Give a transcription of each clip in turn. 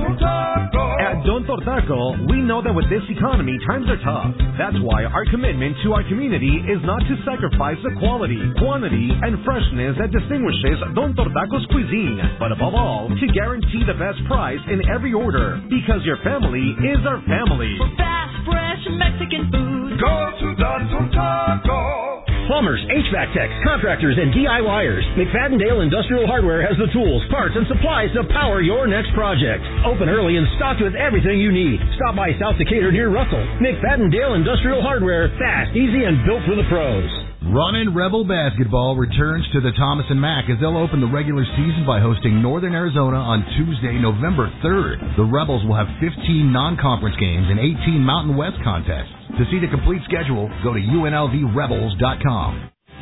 At Don Tortaco, we know that with this economy, times are tough. That's why our commitment to our community is not to sacrifice the quality, quantity, and freshness that distinguishes Don Tortaco's cuisine, but above all, to guarantee the best price in every order, because your family is our family. For fast, fresh Mexican food, go to Don Tortaco. Plumbers, HVAC techs, contractors, and DIYers. McFadden-Dale Industrial Hardware has the tools, parts, and supplies to power your next project. Open early and stocked with everything you need. Stop by South Decatur near Russell. McFadden-Dale Industrial Hardware. Fast, easy, and built for the pros. Runnin' Rebel Basketball returns to the Thomas and Mack as they'll open the regular season by hosting Northern Arizona on Tuesday, November 3rd. The Rebels will have 15 non-conference games and 18 Mountain West contests. To see the complete schedule, go to unlvrebels.com.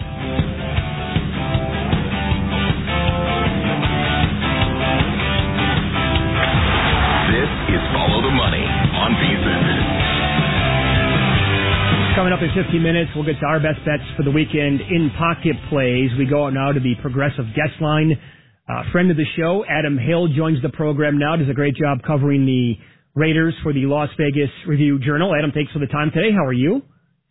This is Follow the Money on VSiN. Coming up in 15 minutes, we'll get to our best bets for the weekend in pocket plays. We go out now to the Progressive Guest Line. Friend of the show, Adam Hill, joins the program now. Does a great job covering the Raiders for the Las Vegas Review-Journal. Adam, thanks for the time today. How are you?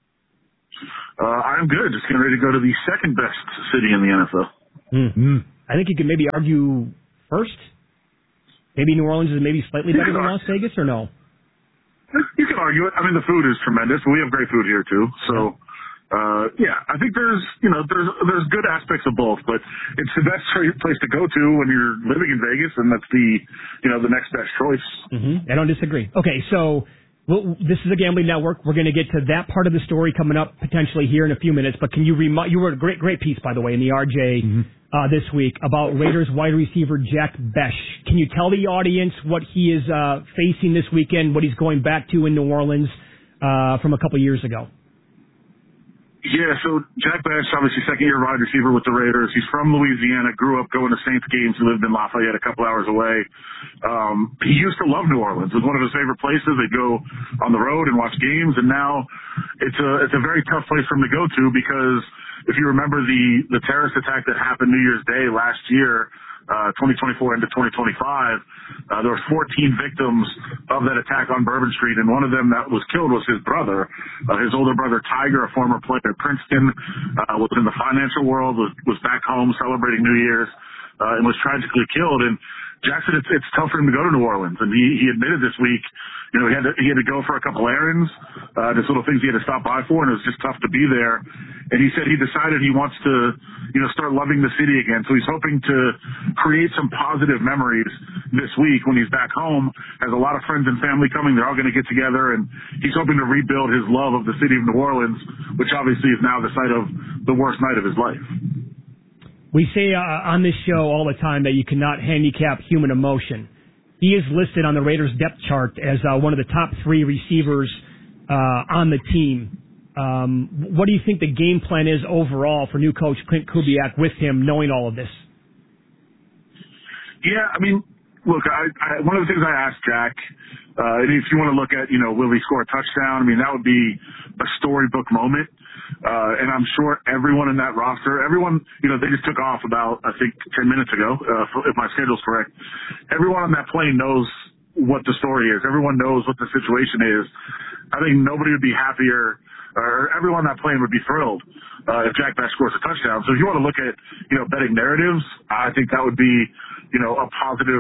I'm good. Just getting ready to go to the second best city in the NFL. Mm-hmm. I think you could maybe argue first. Maybe New Orleans is maybe slightly better than Las Vegas, or no? You can argue it. I mean, the food is tremendous. We have great food here too. So, I think there's good aspects of both, but it's the best place to go to when you're living in Vegas, and that's the next best choice. Mm-hmm. I don't disagree. Okay, so this is a Gambling Network. We're going to get to that part of the story coming up potentially here in a few minutes. But can you you wrote a great piece, by the way, in the RJ this week about Raiders wide receiver Jack Bech. Can you tell the audience what he is facing this weekend, what he's going back to in New Orleans from a couple years ago? Yeah, so Jack Bech, obviously second-year wide receiver with the Raiders. He's from Louisiana, grew up going to Saints games. He lived in Lafayette a couple hours away. He used to love New Orleans. It was one of his favorite places. They'd go on the road and watch games, and now it's a very tough place for him to go to because if you remember the terrorist attack that happened New Year's Day last year, 2024 into 2025, there were 14 victims of that attack on Bourbon Street, and one of them that was killed was his brother. His older brother, Tiger, a former player at Princeton, was in the financial world, was back home celebrating New Year's, and was tragically killed. And Jackson, it's tough for him to go to New Orleans, and he admitted this week, he had to go for a couple errands, just little things he had to stop by for, and it was just tough to be there. And he said he decided he wants to, start loving the city again. So he's hoping to create some positive memories this week when he's back home. Has a lot of friends and family coming. They're all going to get together, and he's hoping to rebuild his love of the city of New Orleans, which obviously is now the site of the worst night of his life. We say on this show all the time that you cannot handicap human emotion. He is listed on the Raiders depth chart as one of the top 3 receivers on the team. What do you think the game plan is overall for new coach Clint Kubiak with him knowing all of this? Yeah, I mean, look, I one of the things I asked Jack, if you want to look at, will he score a touchdown? I mean, that would be a storybook moment. And I'm sure everyone in that roster, they just took off about, I think, 10 minutes ago, if my schedule's correct. Everyone on that plane knows what the story is. Everyone knows what the situation is. I think nobody would be happier, or everyone on that plane would be thrilled if Jack Bech scores a touchdown. So if you want to look at, betting narratives, I think that would be, a positive,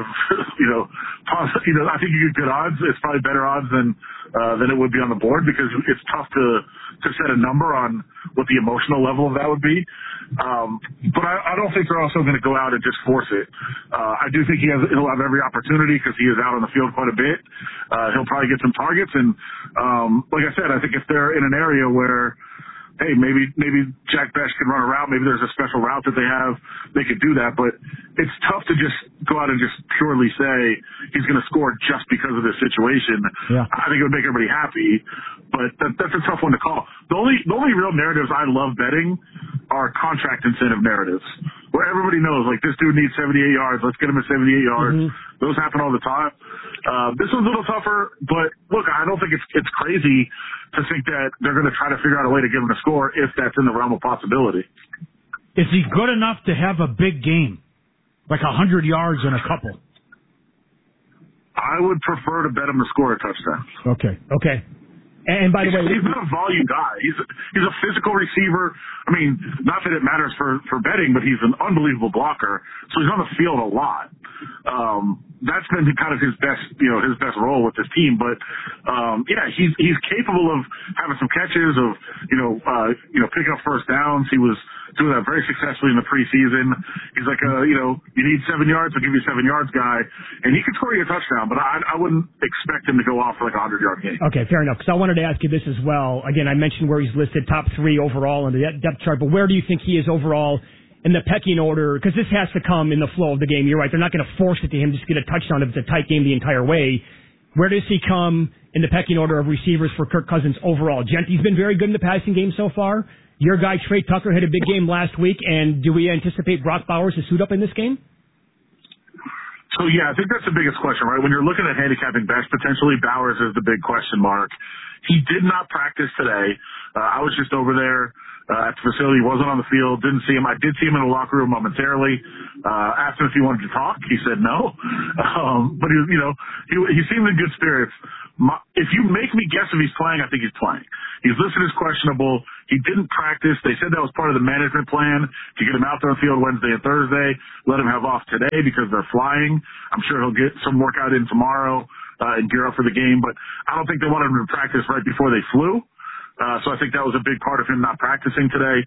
I think you get good odds. It's probably better odds than it would be on the board because it's tough to set a number on what the emotional level of that would be. But I don't think they're also going to go out and just force it. I do think he'll have every opportunity because he is out on the field quite a bit. He'll probably get some targets. And, like I said, I think if they're in an area where, hey, maybe Jack Bech can run a route. Maybe there's a special route that they have. They could do that. But it's tough to just go out and just purely say he's going to score just because of this situation. Yeah. I think it would make everybody happy. But that's a tough one to call. The only real narratives I love betting are contract incentive narratives where everybody knows, like, this dude needs 78 yards. Let's get him at 78 yards. Mm-hmm. Those happen all the time. This one's a little tougher, but look, I don't think it's crazy to think that they're going to try to figure out a way to give him a score if that's in the realm of possibility. Is he good enough to have a big game, like 100 yards and a couple? I would prefer to bet him to score a touchdown. Okay. And by the way, he's not a volume guy. He's a physical receiver. I mean, not that it matters for betting, but he's an unbelievable blocker. So he's on the field a lot. That's been kind of his best role with this team. But he's capable of having some catches, of picking up first downs. He was doing that very successfully in the preseason. He's like you need 7 yards, I'll give you 7 yards guy, and he could score you a touchdown. But I wouldn't expect him to go off for like a 100-yard game. Okay, fair enough. Because I wanted to ask you this as well. Again, I mentioned where he's listed top 3 overall in the depth chart, but where do you think he is overall in the pecking order? Because this has to come in the flow of the game. You're right. They're not going to force it to him just to get a touchdown if it's a tight game the entire way. Where does he come in the pecking order of receivers for Kirk Cousins overall? Genty's been very good in the passing game so far. Your guy, Trey Tucker, had a big game last week, and do we anticipate Brock Bowers to suit up in this game? So, I think that's the biggest question, right? When you're looking at handicapping best, potentially Bowers is the big question mark. He did not practice today. I was just over there at the facility. He wasn't on the field. Didn't see him. I did see him in the locker room momentarily. Asked him if he wanted to talk. He said no. But he seemed in good spirits. If you make me guess if he's playing, I think he's playing. He's listed as questionable. He didn't practice. They said that was part of the management plan to get him out there on the field Wednesday and Thursday, let him have off today because they're flying. I'm sure he'll get some workout in tomorrow and gear up for the game, but I don't think they wanted him to practice right before they flew. So I think that was a big part of him not practicing today.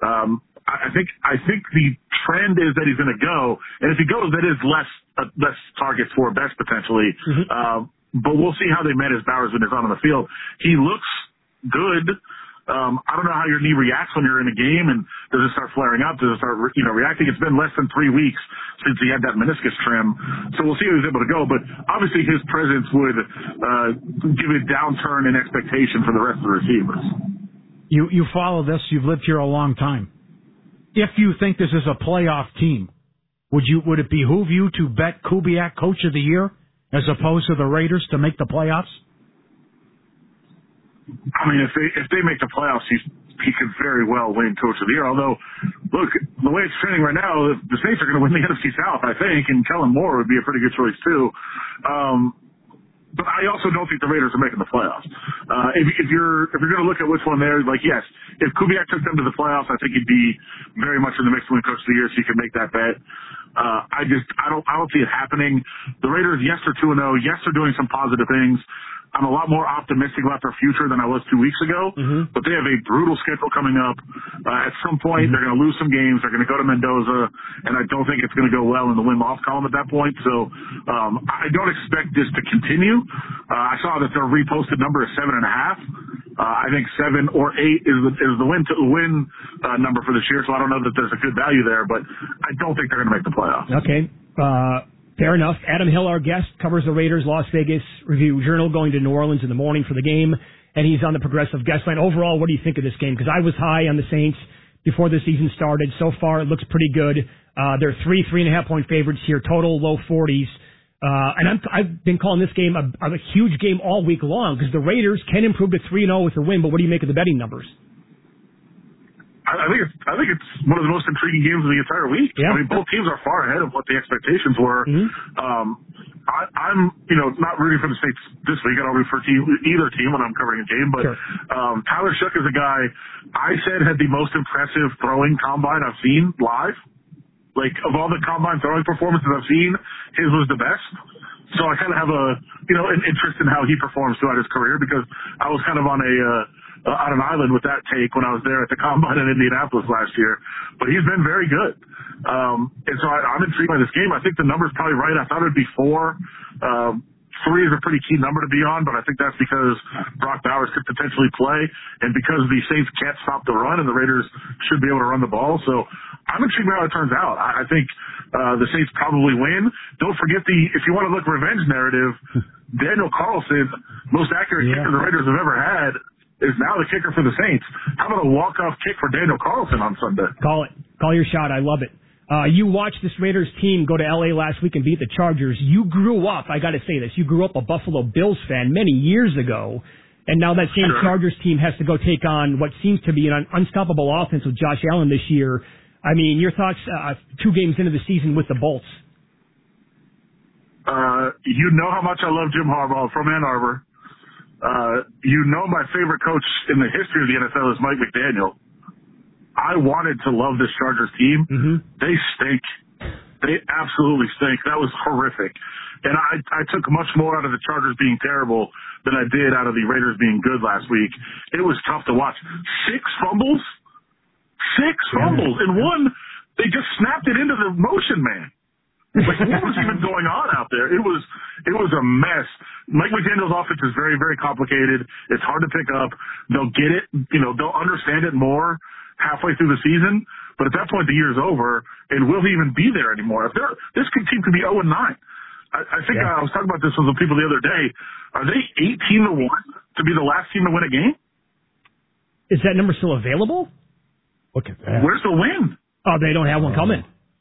I think the trend is that he's going to go, and if he goes, that is less targets for best potentially. Mm-hmm. But we'll see how they manage Bowers when he's on the field. He looks good. I don't know how your knee reacts when you're in a game, and does it start flaring up? Does it start, reacting? It's been less than 3 weeks since he had that meniscus trim, so we'll see if he's able to go. But obviously, his presence would give a downturn in expectation for the rest of the receivers. You follow this. You've lived here a long time. If you think this is a playoff team, would it behoove you to bet Kubiak Coach of the Year as opposed to the Raiders to make the playoffs? I mean, if they make the playoffs, he could very well win Coach of the Year. Although, look, the way it's trending right now, the Saints are going to win the NFC South, I think, and Kellen Moore would be a pretty good choice too. But I also don't think the Raiders are making the playoffs. If you're going to look at which one there, like, yes, if Kubiak took them to the playoffs, I think he'd be very much in the mix to win Coach of the Year, so you can make that bet. I don't see it happening. The Raiders, yes, are 2-0. Yes, they're doing some positive things. I'm a lot more optimistic about their future than I was 2 weeks ago, but they have a brutal schedule coming up. At some point, they're going to lose some games. They're going to go to Mendoza, and I don't think it's going to go well in the win-loss column at that point. So I don't expect this to continue. I saw that their reposted number is 7.5. I think 7 or 8 is the win number for this year, so I don't know that there's a good value there, but I don't think they're going to make the playoffs. Okay. Fair enough. Adam Hill, our guest, covers the Raiders Las Vegas Review-Journal, going to New Orleans in the morning for the game, and he's on the Progressive guest line. Overall, what do you think of this game? Because I was high on the Saints before the season started. So far, it looks pretty good. They're 3.5-point favorites here, total low 40s. And I've been calling this game a huge game all week long because the Raiders can improve to 3-0 with a win, but what do you make of the betting numbers? I think it's one of the most intriguing games of the entire week. Yeah. I mean, both teams are far ahead of what the expectations were. I'm not rooting for the Saints this week. I don't root for either team when I'm covering a game. But Tyler Shough is a guy I said had the most impressive throwing combine I've seen live. Like, of all the combine throwing performances I've seen, his was the best. So I kind of have an interest in how he performs throughout his career because I was kind of on an island with that take when I was there at the Combine in Indianapolis last year. But he's been very good. And so I'm intrigued by this game. I think the number's probably right. I thought it would be 4. 3 is a pretty key number to be on, but I think that's because Brock Bowers could potentially play and because the Saints can't stop the run and the Raiders should be able to run the ball. So I'm intrigued by how it turns out. I think the Saints probably win. Don't forget if you want to look revenge narrative, Daniel Carlson, most accurate kicker the Raiders have ever had, is now the kicker for the Saints. How about a walk-off kick for Daniel Carlson on Sunday? Call it. Call your shot. I love it. You watched this Raiders team go to L.A. last week and beat the Chargers. You grew up, I got to say this, you grew up a Buffalo Bills fan many years ago, and now that same Chargers team has to go take on what seems to be an unstoppable offense with Josh Allen this year. I mean, your thoughts 2 games into the season with the Bolts? You know how much I love Jim Harbaugh from Ann Arbor. You know my favorite coach in the history of the NFL is Mike McDaniel. I wanted to love this Chargers team. Mm-hmm. They stink. They absolutely stink. That was horrific. And I took much more out of the Chargers being terrible than I did out of the Raiders being good last week. It was tough to watch. 6 fumbles? 6 fumbles. And one, they just snapped it into the motion man. Like, what was even going on out there? It was a mess. Mike McDaniel's offense is very, very complicated. It's hard to pick up. They'll get it, they'll understand it more halfway through the season. But at that point, the year's over, and will he even be there anymore? This team could be 0-9. I think I was talking about this with some people the other day. Are they 18-1 to be the last team to win a game? Is that number still available? Look at that. Where's the win? Oh, they don't have one coming.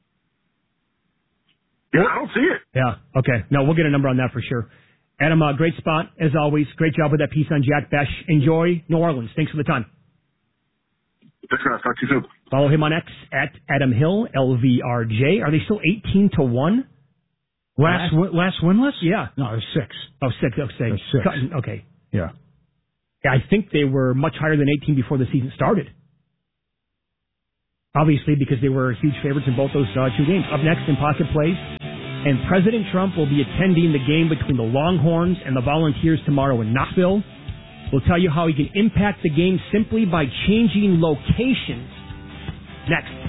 Yeah, I don't see it. Yeah, okay. No, we'll get a number on that for sure. Adam, great spot, as always. Great job with that piece on Jack Bech. Enjoy New Orleans. Thanks for the time. Thanks, guys. Talk to you soon. Follow him on X at Adam Hill, LVRJ. Are they still 18-1? Last winless? Yeah. No, it was 6. Oh, 6. Oh, 6. 6. Okay. Yeah. I think they were much higher than 18 before the season started. Obviously, because they were huge favorites in both those 2 games. Up next in Pocket Plays, and President Trump will be attending the game between the Longhorns and the Volunteers tomorrow in Knoxville. We'll tell you how he can impact the game simply by changing locations. Next.